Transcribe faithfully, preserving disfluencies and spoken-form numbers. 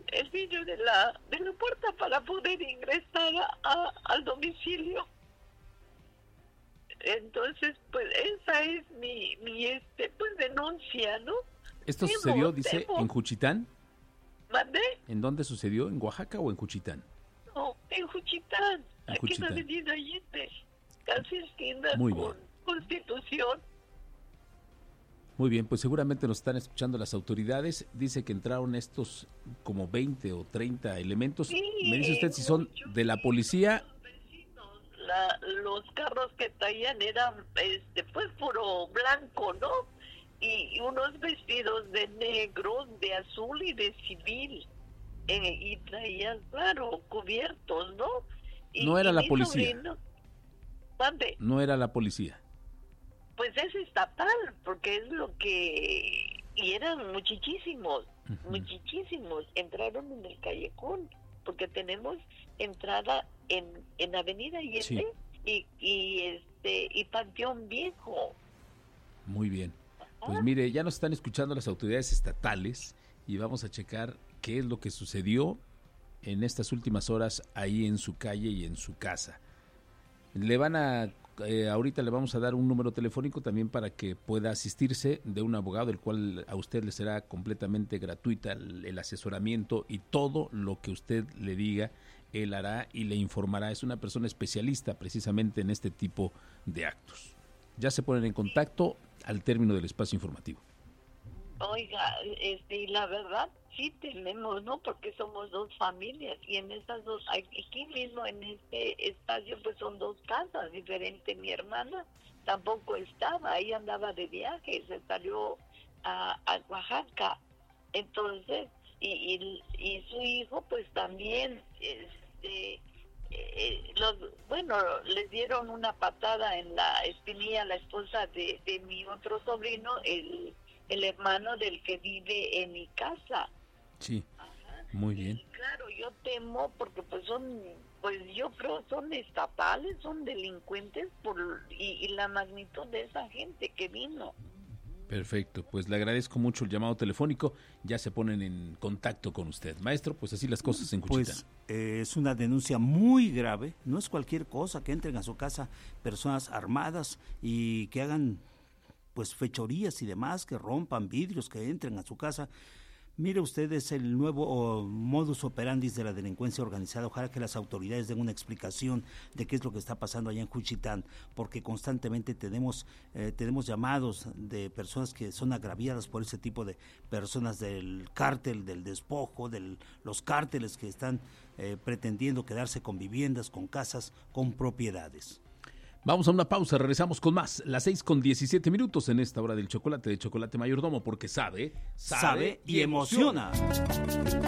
el vidrio de la, de la puerta para poder ingresar a, a, al domicilio. Entonces, pues esa es mi, mi este, pues denuncia, ¿no? ¿Esto Temo, sucedió, dice, temo. en Juchitán? ¿Mandé? ¿En dónde sucedió? ¿En Oaxaca o en Juchitán? No, en Juchitán, En aquí Juchitán. en la Avenida Allende, casi esquina Muy con bien. Constitución. Muy bien, pues seguramente nos están escuchando las autoridades. Dice que entraron estos como veinte o treinta elementos. Sí, ¿Me dice usted si son muchos, de la sí, policía? los vecinos, la, los carros que traían eran, este, pues puro blanco, ¿no? Y, y unos vestidos de negro, de azul y de civil. Eh, y traían, claro, cubiertos, ¿no? Y, No era y la mi policía. sobrino, ¿mande? No era la policía. Pues es estatal, porque es lo que... Y eran muchísimos, Ujú. muchísimos. Entraron en el callejón, porque tenemos entrada en, en Avenida Allende Sí. y, y, este, y Panteón Viejo. Muy bien. Pues Ah, mire, ya nos están escuchando las autoridades estatales y vamos a checar qué es lo que sucedió en estas últimas horas ahí en su calle y en su casa. Le van a, eh, ahorita le vamos a dar un número telefónico también para que pueda asistirse de un abogado, el cual a usted le será completamente gratuita el, el asesoramiento y todo lo que usted le diga, él hará y le informará. Es una persona especialista precisamente en este tipo de actos. Ya se ponen en contacto al término del espacio informativo. oiga, este, y la verdad sí tenemos, ¿no? Porque somos dos familias y en esas dos, aquí mismo en este espacio pues son dos casas diferentes. Mi hermana tampoco estaba, ella andaba de viaje, se salió a, a Oaxaca. Entonces, y, y, y su hijo pues también, este, eh, los, bueno, les dieron una patada en la espinilla a la esposa de, de mi otro sobrino, el el hermano del que vive en mi casa. Sí, Ajá. muy bien. Y claro, yo temo porque pues son, pues yo creo son estatales, son delincuentes por y, y la magnitud de esa gente que vino. Perfecto, pues le agradezco mucho el llamado telefónico, ya se ponen en contacto con usted. Maestro, pues así las cosas en Juchitán. Pues eh, es una denuncia muy grave, no es cualquier cosa que entren a su casa personas armadas y que hagan pues fechorías y demás, que rompan vidrios, que entren a su casa. Mire usted, es el nuevo oh, modus operandi de la delincuencia organizada. Ojalá que las autoridades den una explicación de qué es lo que está pasando allá en Juchitán, porque constantemente tenemos eh, tenemos llamados de personas que son agraviadas por ese tipo de personas del cártel, del despojo, de los cárteles que están eh, pretendiendo quedarse con viviendas, con casas, con propiedades. Vamos a una pausa, regresamos con más, las seis con diecisiete minutos en esta hora del chocolate de Chocolate Mayordomo, porque sabe, Sabe y emociona.